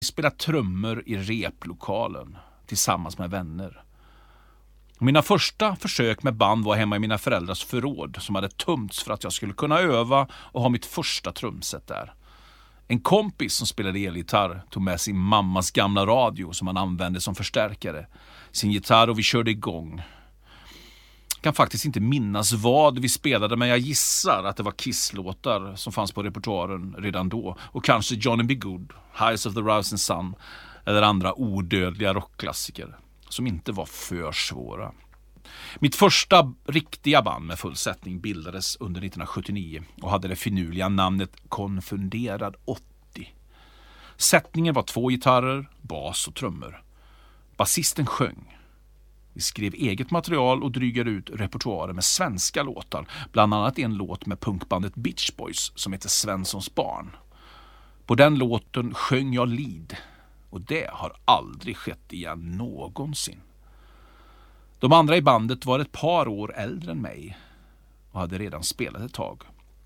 Vi spelade trummor i replokalen tillsammans med vänner. Mina första försök med band var hemma i mina föräldrars förråd som hade tömts för att jag skulle kunna öva och ha mitt första trumset där. En kompis som spelade elgitarr tog med sin mammas gamla radio som han använde som förstärkare, sin gitarr, och vi körde igång. Jag kan faktiskt inte minnas vad vi spelade, men jag gissar att det var Kiss-låtar som fanns på repertoaren redan då, och kanske Johnny B. Good, Highs of the Rising Sun eller andra odödliga rockklassiker som inte var för svåra. Mitt första riktiga band med fullsättning bildades under 1979 och hade det finurliga namnet Konfunderad 80. Sättningen var 2 gitarrer, bas och trummor. Basisten sjöng. Vi skrev eget material och drygade ut repertoaren med svenska låtar, bland annat en låt med punkbandet Beach Boys som heter Svenssons barn. På den låten sjöng jag lead, och det har aldrig skett igen någonsin. De andra i bandet var ett par år äldre än mig och hade redan spelat ett tag.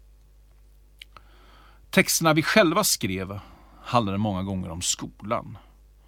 Texterna vi själva skrev handlade många gånger om skolan.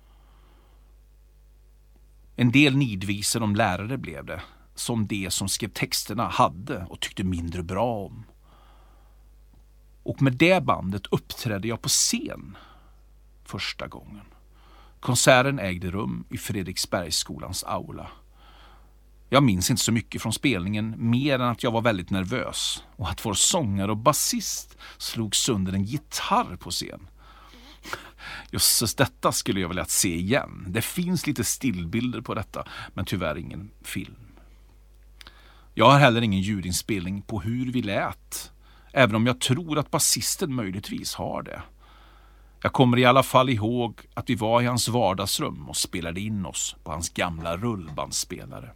En del nidvisor om lärare blev det, som det som skrev texterna hade och tyckte mindre bra om. Och med det bandet uppträdde jag på scen första gången. Konserten ägde rum i Fredriksbergsskolans aula. Jag minns inte så mycket från spelningen, mer än att jag var väldigt nervös och att vår sångare och basist slog sönder en gitarr på scen. Just detta skulle jag vilja se igen. Det finns lite stillbilder på detta, men tyvärr ingen film. Jag har heller ingen ljudinspelning på hur vi lät, även om jag tror att basisten möjligtvis har det. Jag kommer i alla fall ihåg att vi var i hans vardagsrum och spelade in oss på hans gamla rullbandspelare.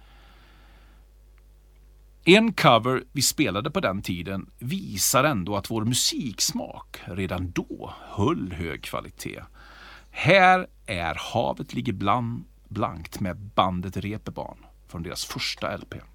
En cover vi spelade på den tiden visar ändå att vår musiksmak redan då höll hög kvalitet. Här är Havet ligger blankt med bandet Reeperbahn från deras första LP.